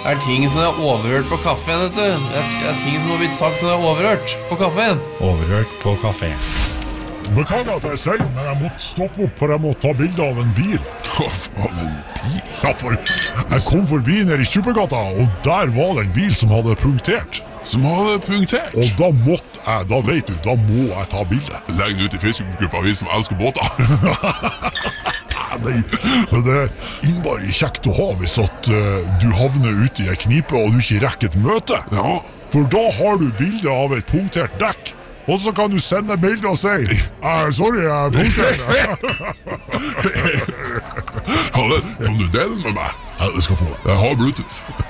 Det ting som overhørt på kaffen, vet du. Det ting som har blitt sagt som overhørt på kaffen. Overhørt på kafé. Beklager at jeg sier, men jeg måtte stoppe opp, for jeg måtte ta bilde av en bil. Av en bil? Ja, for jeg kom forbi nede i Kjupegata, og der var det en bil som hadde punktert. Som hadde punktert? Og da måtte jeg, da vet du, da må jeg ta bilde. Legg den ut i Facebook-gruppa vi som elsker båter. Nei, men det er innbari kjekt å ha hvis at du havner ute i en knipe og du ikke rekker et møte. Ja. For da har du bilde av et punktert dekk, og så kan du sende bilde og si sorry, jeg er punktert. Kan du dele den med meg? Ja, det skal få det. Jeg har Bluetooth.